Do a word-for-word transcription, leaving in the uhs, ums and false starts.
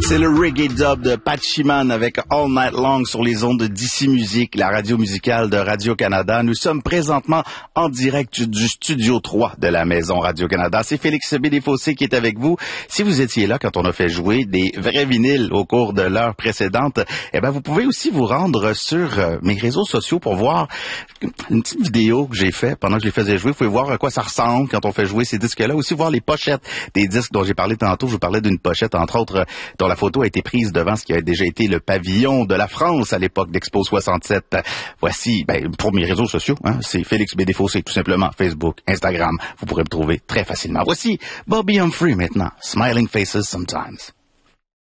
C'est le reggae dub de Patchiman avec All Night Long sur les ondes de D C Musique, la radio musicale de Radio-Canada. Nous sommes présentement en direct du studio trois de la maison Radio-Canada. C'est Félix Bédéfossé qui est avec vous. Si vous étiez là quand on a fait jouer des vrais vinyles au cours de l'heure précédente, eh ben vous pouvez aussi vous rendre sur euh, mes réseaux sociaux pour voir une petite vidéo que j'ai fait pendant que je les faisais jouer. Vous pouvez voir à quoi ça ressemble quand on fait jouer ces disques-là. Aussi voir les pochettes des disques dont j'ai parlé tantôt. Je vous parlais d'une pochette, entre autres, dont la photo a été prise devant ce qui a déjà été le pavillon de la France à l'époque d'Expo soixante-sept. Voici, ben, pour mes réseaux sociaux, hein, c'est Félix Bédéfossé, tout simplement, Facebook, Instagram. Vous pourrez me trouver très facilement. Voici Bobby Humphrey maintenant, Smiling Faces Sometimes.